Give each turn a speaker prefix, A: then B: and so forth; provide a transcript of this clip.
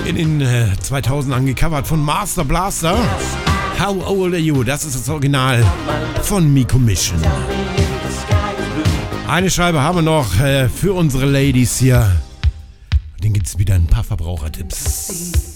A: in den 2000ern gecovert von Master Blaster. How Old Are You? Das ist das Original von Miko Mission. Eine Scheibe haben wir noch für unsere Ladies hier. Und dann gibt es wieder ein paar Verbrauchertipps.